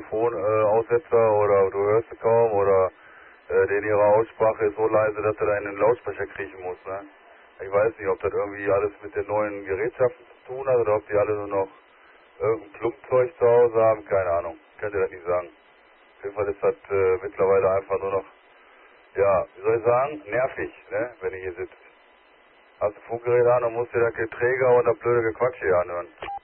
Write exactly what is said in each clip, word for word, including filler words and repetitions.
Mikrofonaussetzer äh, oder du hörst sie kaum oder äh, denn ihre Aussprache ist so leise, dass du da in den Lautsprecher kriechen musst, ne? Ich weiß nicht, ob das irgendwie alles mit den neuen Gerätschaften zu tun hat oder ob die alle nur noch irgendein Klumpzeug zu Hause haben, keine Ahnung, könnt ihr das nicht sagen. Auf jeden Fall ist das äh, mittlerweile einfach nur noch, ja, wie soll ich sagen, nervig, ne, wenn ihr hier sitzt. Hast du Funkgerät an und musst dir da kein Träger und das blöde Gequatsch hier anhören.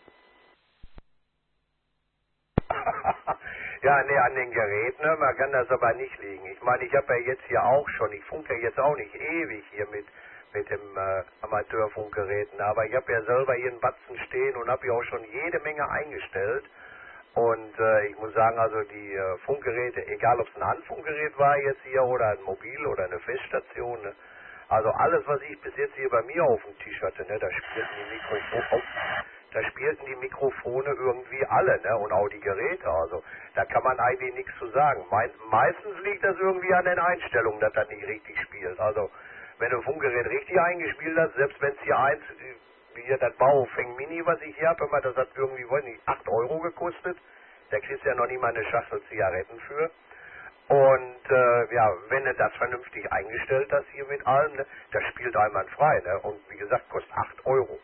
Ja, nee, an den Geräten, ne, man kann das aber nicht liegen. Ich meine, ich habe ja jetzt hier auch schon, ich funke ja jetzt auch nicht ewig hier mit mit dem äh, Amateurfunkgeräten, aber ich habe ja selber hier einen Batzen stehen und habe hier auch schon jede Menge eingestellt. Und äh, ich muss sagen, also die äh, Funkgeräte, egal ob es ein Handfunkgerät war jetzt hier oder ein Mobil oder eine Feststation, ne, also alles, was ich bis jetzt hier bei mir auf dem Tisch hatte, ne, da spielten die Mikrofone, da spielten die Mikrofone irgendwie alle, ne, und auch die Geräte, also da kann man eigentlich nichts zu sagen. Mein, meistens liegt das irgendwie an den Einstellungen, dass das nicht richtig spielt. Also wenn du ein Funkgerät richtig eingespielt hast, selbst wenn es hier eins, wie hier das Baofeng Mini, was ich hier habe, das hat irgendwie, weiß nicht, acht Euro gekostet, da kriegst du ja noch nicht mal eine Schachtel Zigaretten für. Und äh, ja, wenn du das vernünftig eingestellt hast hier mit allem, ne, das spielt einwandfrei, ne? Und wie gesagt, kostet acht Euro.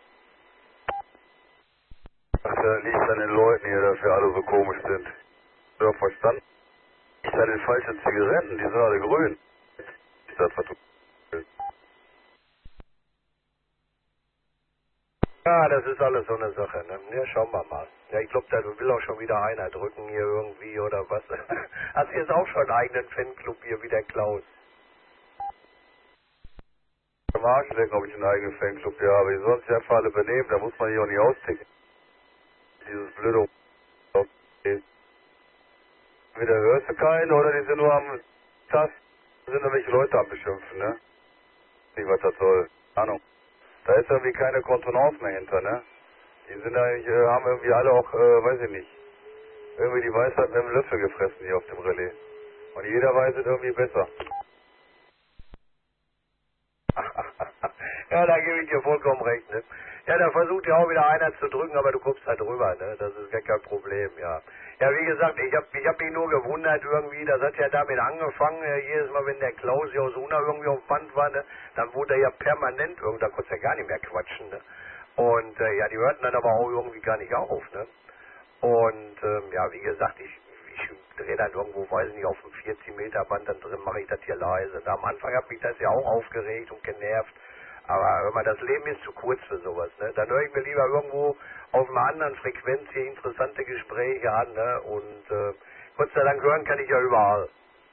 Das äh, liegt an den Leuten hier, dass wir alle so komisch sind. Ja, verstanden? Ich hatte die falschen Zigaretten, die sind alle grün. Ist das, was du willst? Ja, das ist alles so eine Sache, ne? Ja, schauen wir mal. Ja, ich glaube, da will auch schon wieder einer drücken hier irgendwie oder was. Hast du jetzt auch schon einen eigenen Fanclub hier wie der Klaus? Am Arsch lecken, ob ich einen eigenen Fanclub hier habe. Die sollen sich einfach alle benehmen, da muss man hier auch nicht austicken. Dieses blöde Entweder hörst du keinen oder die sind nur am Tasten, sind irgendwelche Leute am Beschimpfen, ne? Nicht, was das soll. Ahnung. Da ist irgendwie keine Kontenance mehr hinter, ne? Die sind eigentlich, äh, haben irgendwie alle auch, äh, weiß ich nicht, irgendwie die Weisheit mit dem Löffel gefressen hier auf dem Relais. Und jeder weiß es irgendwie besser. Ja, da gebe ich dir vollkommen recht, ne? Ja, da versucht ja auch wieder einer zu drücken, aber du guckst halt drüber, ne? Das ist gar kein Problem, ja. Ja, wie gesagt, ich hab, ich hab mich nur gewundert irgendwie, das hat ja damit angefangen, äh, jedes Mal, wenn der Klaus hier aus Una irgendwie auf Band war, ne? Dann wurde er ja permanent irgendwie, da konntest du ja gar nicht mehr quatschen, ne? Und, äh, ja, die hörten dann aber auch irgendwie gar nicht auf, ne? Und, ähm, ja, wie gesagt, ich, ich drehe dann irgendwo, weiß ich nicht, auf dem vierzig Meter Band, dann drin mache ich das hier leise. Da am Anfang hat mich das ja auch aufgeregt und genervt. Aber hör mal, das Leben ist zu kurz für sowas, ne? Dann höre ich mir lieber irgendwo auf einer anderen Frequenz hier interessante Gespräche an, ne? Und äh, Gott sei Dank hören kann ich ja überall.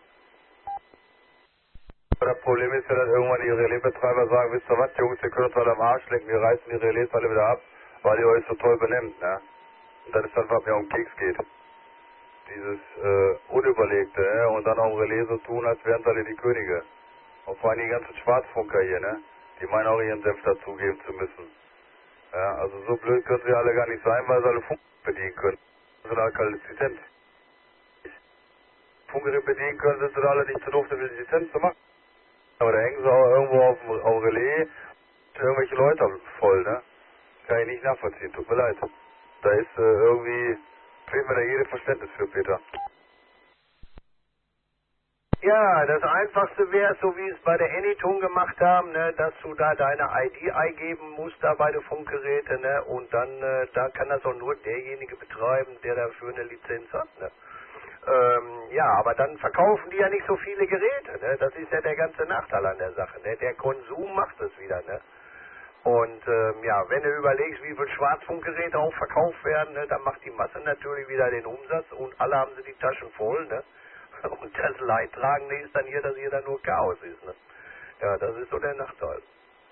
Das Problem ist ja, dass irgendwann die Relaisbetreiber sagen, wisst ihr was, Jungs, ihr könnt uns alle am Arsch lecken, wir reißen die Relais alle wieder ab, weil ihr euch so toll benehmt, ne? Und dann ist das, was mir um den Keks geht. Dieses äh, Unüberlegte, ne? Und dann auch im Relais so tun, als wären sie alle die Könige. Und vor allem die ganzen Schwarzfunker hier, ne? Die meinen auch ihren Senf dazugeben zu müssen. Ja, also so blöd können sie alle gar nicht sein, weil sie alle Funk bedienen können. Sie sind halt keine Lizenz. Funkgerät bedienen können, sind sie alle nicht zu doof, eine Lizenz zu machen. Aber da hängen sie auch irgendwo auf dem auf dem Relais irgendwelche Leute voll, ne? Kann ich nicht nachvollziehen, tut mir leid. Da ist äh, irgendwie, fehlt mir da jedes Verständnis für, Peter. Ja, das Einfachste wäre, so wie es bei der Anytone gemacht haben, ne, dass du da deine I D eingeben musst da bei den Funkgeräten, ne, und dann, äh, da kann das auch nur derjenige betreiben, der dafür eine Lizenz hat, ne. Ähm, ja, aber dann verkaufen die ja nicht so viele Geräte, ne, das ist ja der ganze Nachteil an der Sache, ne, der Konsum macht es wieder, ne. Und ähm, ja, wenn du überlegst, wie viele Schwarzfunkgeräte auch verkauft werden, ne, dann macht die Masse natürlich wieder den Umsatz und alle haben sie die Taschen voll, ne. Und das Leidtragende ist dann hier, dass hier dann nur Chaos ist, ne. Ja, das ist so der Nachteil.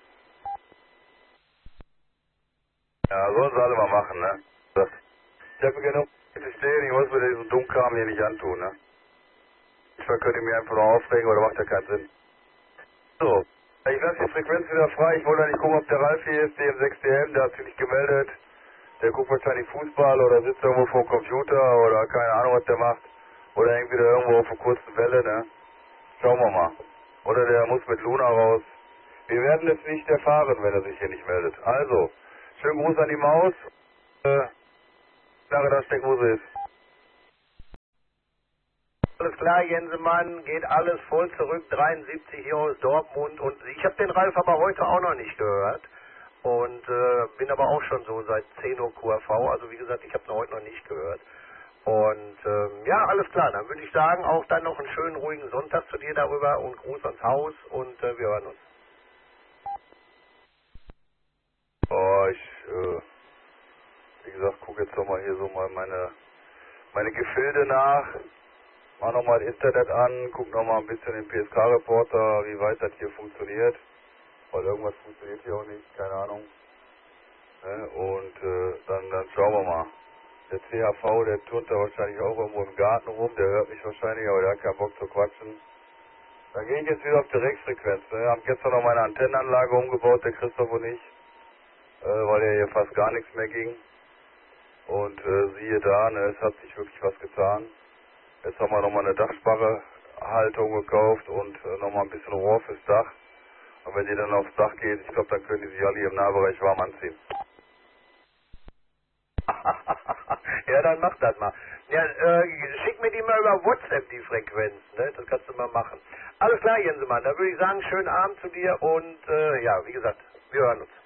Ja, sollen sie alle mal machen, ne? Das, ich habe genug zu stehen, ich muss mir diesen Dummkram hier nicht antun, ne? Ich könnte mich einfach nur aufregen, oder macht ja keinen Sinn. So, ich lasse die Frequenz wieder frei, ich wollte nicht gucken, ob der Ralf hier ist, D M sechs D M, der hat sich nicht gemeldet. Der guckt wahrscheinlich Fußball oder sitzt irgendwo vor dem Computer oder keine Ahnung, was der macht. Oder hängt wieder irgendwo auf einer kurzen Welle, ne? Schauen wir mal. Oder der muss mit Luna raus. Wir werden es nicht erfahren, wenn er sich hier nicht meldet. Also, schönen Gruß an die Maus. Äh, nachher das stecken, wo sie ist. Alles klar, Jensemann, geht alles voll zurück, dreiundsiebzig hier aus Dortmund und ich habe den Ralf aber heute auch noch nicht gehört und äh, bin aber auch schon so seit zehn Uhr Q R V, also wie gesagt, ich habe ihn heute noch nicht gehört und ähm, ja, alles klar, dann würde ich sagen, auch dann noch einen schönen ruhigen Sonntag zu dir darüber und Gruß ans Haus und äh, wir hören uns. Oh, ich, äh, wie gesagt, gucke jetzt nochmal hier so mal meine, meine Gefilde nach. Mach nochmal das Internet an, guck nochmal ein bisschen den P S K-Reporter, wie weit das hier funktioniert. Weil irgendwas funktioniert hier auch nicht, keine Ahnung. Ne? Und äh, dann, dann schauen wir mal. Der C H V, der turnt da wahrscheinlich auch irgendwo im Garten rum, der hört mich wahrscheinlich, aber der hat keinen Bock zu quatschen. Dann gehe ich jetzt wieder auf Direktfrequenz. Ne? Wir haben gestern noch meine Antennenanlage umgebaut, der Christoph und ich, äh, weil ja hier fast gar nichts mehr ging. Und äh, siehe da, ne, es hat sich wirklich was getan. Jetzt haben wir nochmal eine Dachsparrehaltung gekauft und äh, nochmal ein bisschen Rohr fürs Dach. Und wenn die dann aufs Dach geht, ich glaube, dann können die sich alle hier im Nahbereich warm anziehen. Ja, dann mach das mal. Ja, äh, schick mir die mal über WhatsApp, die Frequenz, ne? Das kannst du mal machen. Alles klar, Jensemann, dann würde ich sagen, schönen Abend zu dir und äh, ja, wie gesagt, wir hören uns.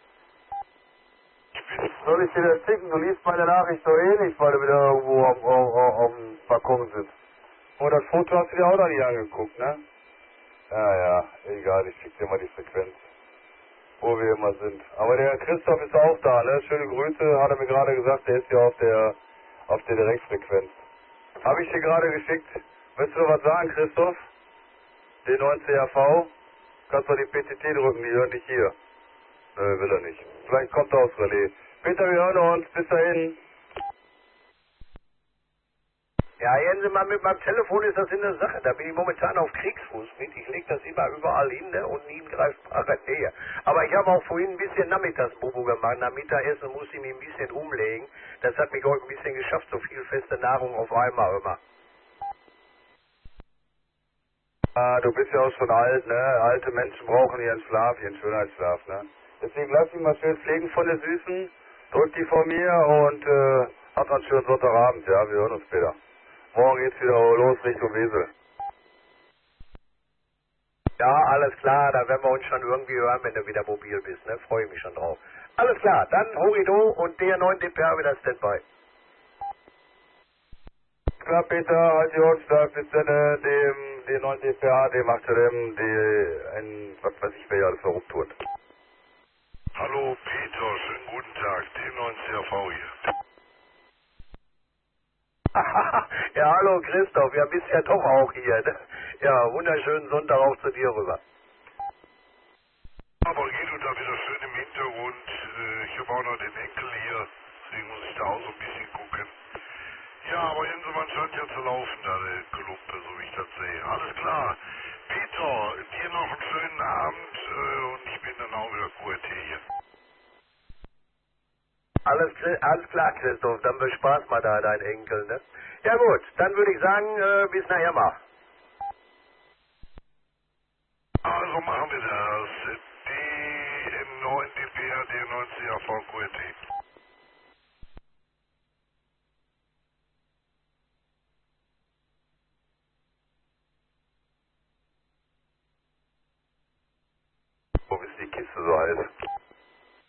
Soll ich dir das schicken? Du liest meine Nachricht doch eh nicht, weil du wieder irgendwo auf, auf, auf, auf dem Balkon sitzt. Und das Foto hast du dir auch noch nicht angeguckt, ne? Ja, ja, egal, ich schick dir mal die Frequenz, wo wir immer sind. Aber der Christoph ist auch da, ne? Schöne Grüße, hat er mir gerade gesagt, der ist ja auf der, auf der Direktfrequenz. Habe ich dir gerade geschickt. Willst du noch was sagen, Christoph? D neun C H V? Kannst du die P T T drücken, die hören dich hier. Nö, will er nicht. Vielleicht kommt er aus Relais. Peter, wir hören uns. Bis dahin. Ja, Jensemann, mit meinem Telefon ist das in der Sache. Da bin ich momentan auf Kriegsfuß mit. Ich lege das immer überall hin, ne, und nie in greifbarer Nähe. Aber ich habe auch vorhin ein bisschen Nachmittagsbubu gemacht. Nach Mittagessen muss ich mich ein bisschen umlegen. Das hat mich heute ein bisschen geschafft, so viel feste Nahrung auf einmal immer. Ah, du bist ja auch schon alt, ne? Alte Menschen brauchen ihren Schlaf, ihren Schönheitsschlaf, ne? Deswegen lass ihn mal schön pflegen von der Süßen. Drück die von mir und äh, habt einen schönen Sonntagabend, ja? Wir hören uns später. Morgen geht's wieder los Richtung Wesel. Ja, alles klar, da werden wir uns schon irgendwie hören, wenn du wieder mobil bist, ne? Freue ich mich schon drauf. Alles klar, dann Horido und D neun D P R wieder Standby. Klar, Peter, halt die Ohren stark, bis dann, äh, dem D neun D P A, dem acht M, die, ein, was weiß ich, wer ja alles so rumtut. Hallo Peter, schönen guten Tag, D neun C H V hier. Ja, hallo Christoph, ja, bist ja doch auch hier, ne? Ja, wunderschönen Sonntag auch zu dir rüber. Aber Guido da wieder schön im Hintergrund. Äh, ich habe auch noch den Enkel hier, deswegen muss ich da auch so ein bisschen gucken. Ja, aber Jensemann scheint ja zu laufen, da der Gelumpe, so wie ich das sehe. Alles klar. Peter, dir noch einen schönen Abend äh, und ich bin dann auch wieder Q R T hier. Alles, alles klar, Christoph, dann bespaß mal da dein Enkel, ne? Ja gut, dann würde ich sagen, äh, bis nachher mal. Also machen wir das. D neun D P R, D neun C H V Q R T.